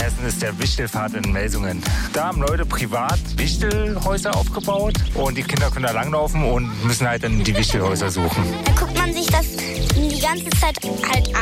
Hessen ist der Wichtelpfad in Melsungen. Da haben Leute privat Wichtelhäuser aufgebaut und die Kinder können da langlaufen und müssen halt dann die Wichtelhäuser suchen. Da guckt man sich das die ganze Zeit halt